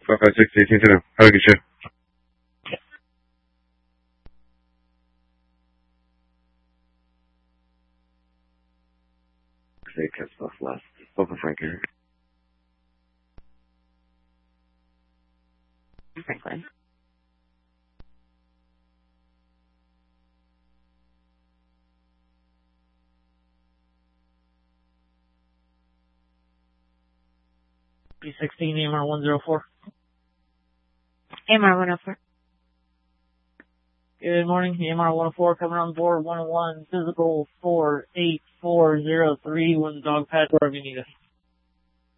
556 18 Have a good shift. Say cut stuff left. Open Franklin. Franklin. B16 AMR 104. AMR 104. Good morning, AMR 104 coming on board 101 physical 48403 when the dog pad wherever you need us.